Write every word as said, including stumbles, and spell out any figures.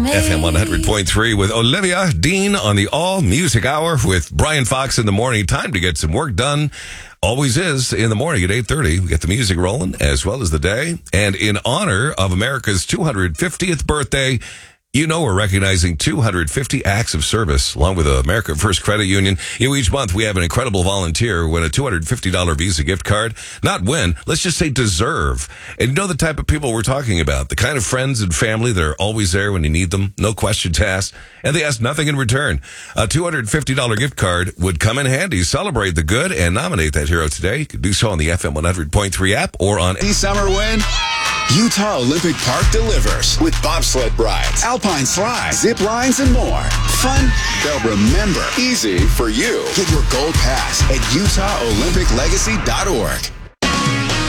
Hey. F M one hundred point three with Olivia Dean on the All Music Hour with Brian Fox in the morning. Time to get some work done. Always is in the morning at eight thirty. We get the music rolling as well as the day. And in honor of America's two hundred fiftieth birthday, you know we're recognizing two hundred fifty acts of service along with the America First Credit Union. You know, each month we have an incredible volunteer win a two hundred fifty dollars Visa gift card. Not win, let's just say deserve. And you know the type of people we're talking about, the kind of friends and family that are always there when you need them, no questions asked, and they ask nothing in return. A two hundred fifty dollars gift card would come in handy. Celebrate the good and nominate that hero today. You can do so on the F M one hundred point three app or on The summer win. Utah Olympic Park delivers with bobsled rides, alpine slides, zip lines, and more. Fun they'll remember. Easy for you. Get your gold pass at utah olympic legacy dot org.